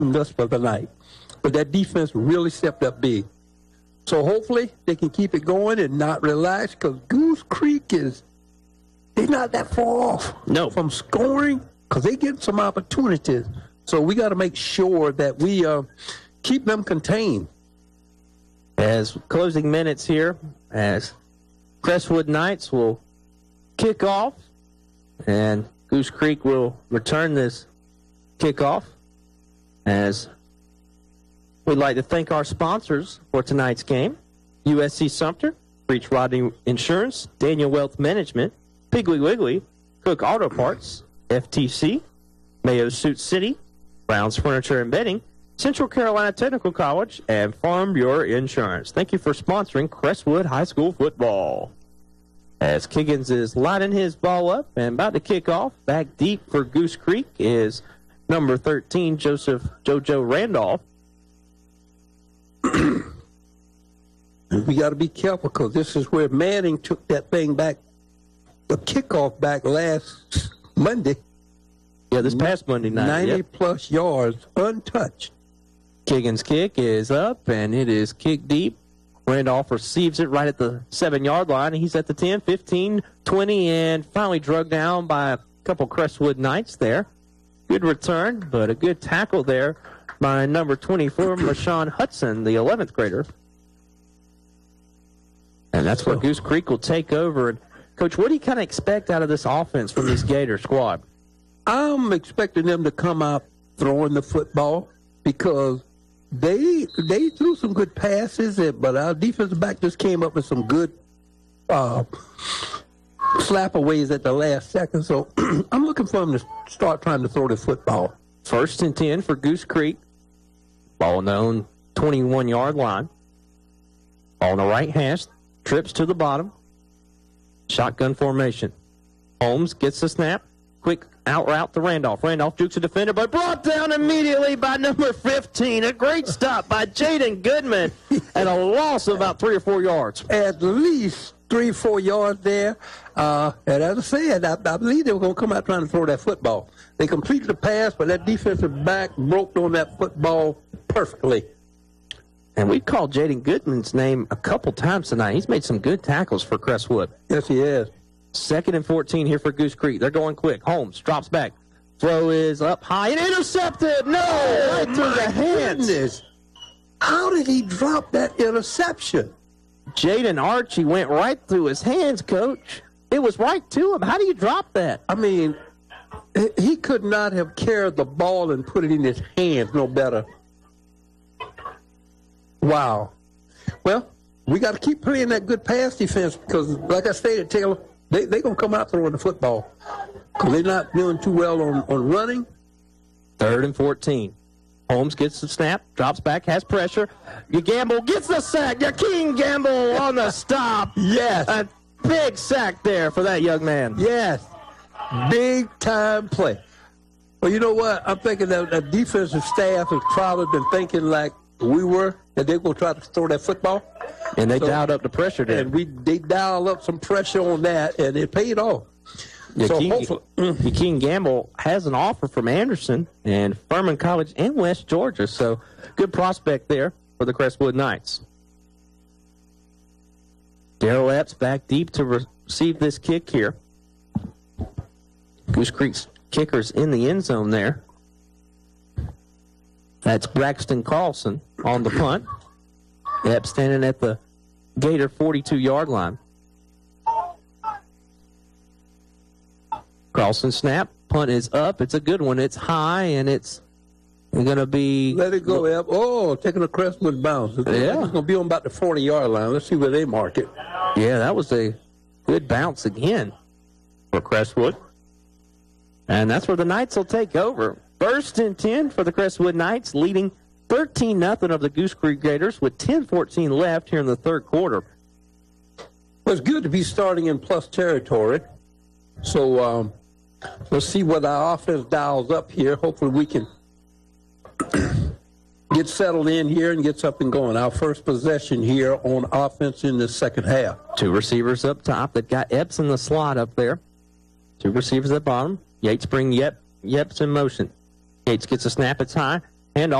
us for the night. But that defense really stepped up big. So hopefully they can keep it going and not relax, because Goose Creek they're not that far off from scoring, because they get some opportunities. So we got to make sure that we keep them contained. As closing minutes here, as Crestwood Knights will kick off, and Goose Creek will return this kickoff. As we'd like to thank our sponsors for tonight's game: USC Sumter, Breach Rodney Insurance, Daniel Wealth Management, Piggly Wiggly, Cook Auto Parts, FTC, Mayo Suit City, Brown's Furniture and Bedding, Central Carolina Technical College, and Farm Bureau Insurance. Thank you for sponsoring Crestwood High School football. As Kiggins is lining his ball up and about to kick off, back deep for Goose Creek is number 13, Joseph JoJo Randolph. We got to be careful, because this is where Manning took that thing back, the kickoff back last Monday. Yeah, this past Monday night. 90-plus yards, untouched. Kiggins' kick is up, and it is kicked deep. Randolph receives it right at the 7-yard line. He's at the 10, 15, 20, and finally drugged down by a couple Crestwood Knights there. Good return, but a good tackle there by number 24, Marshawn Hudson, the 11th grader. And that's where Goose Creek will take over. And Coach, what do you kind of expect out of this offense from this Gator squad? I'm expecting them to come out throwing the football, because they threw some good passes, but our defensive back just came up with some good slap-aways at the last second. So I'm looking for them to start trying to throw the football. 1st and 10 for Goose Creek. Ball on the own 21-yard line. Ball on the right hash. Trips to the bottom. Shotgun formation. Holmes gets the snap. Quick out route to Randolph. Randolph jukes a defender, but brought down immediately by number 15. A great stop by Jaden Goodman at a loss of about 3 or 4 yards. At least 3 or 4 yards there. And as I said, I believe they were going to come out trying to throw that football. They completed the pass, but that defensive back broke on that football perfectly. And we've called Jaden Goodman's name a couple times tonight. He's made some good tackles for Crestwood. Yes, he has. 2nd and 14 here for Goose Creek. They're going quick. Holmes drops back. Throw is up high and intercepted. No, right through the hands. Goodness. How did he drop that interception? Jaden Archie went right through his hands, Coach. It was right to him. How do you drop that? I mean, he could not have carried the ball and put it in his hands no better. Wow. Well, we got to keep playing that good pass defense, because, like I stated, Taylor, they're going to come out throwing the football, because they're not doing too well on running. 3rd and 14. Holmes gets the snap, drops back, has pressure. Gamble gets the sack. Yakeem Gamble on the stop. Yes. A big sack there for that young man. Yes. Big-time play. Well, you know what? I'm thinking that the defensive staff has probably been thinking like we were, that they're going to try to throw that football. And they dialed up the pressure there. And they dialed up some pressure on that, and it paid off. Yakeem Gamble has an offer from Anderson and Furman College in West Georgia, so good prospect there for the Crestwood Knights. Darrell Epps back deep to receive this kick here. Goose Creek's kicker's in the end zone there. That's Braxton Carlson on the punt. Epps standing at the Gator 42-yard line. Carlson snap. Punt is up. It's a good one. It's high, and it's going to be... Let it go, Ep. Oh, taking a Crestwood bounce. It's going to be on about the 40-yard line. Let's see where they mark it. Yeah, that was a good bounce again for Crestwood. And that's where the Knights will take over. 1st and 10 for the Crestwood Knights, leading 13-0 of the Goose Creek Gators with 10:14 left here in the 3rd quarter. Well, it's good to be starting in plus territory. So let's see what our offense dials up here. Hopefully we can get settled in here and gets up and going. Our first possession here on offense in the second half. 2 receivers up top. They've got Epps in the slot up there. 2 receivers at the bottom. Yates bring Yeps in motion. Yates gets a snap. It's high. And